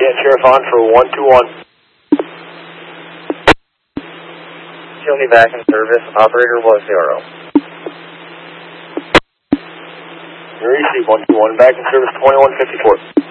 Again, Sheriff on for 121. Show me back in service. Operator was 0. Receive 121. Back in service 2154.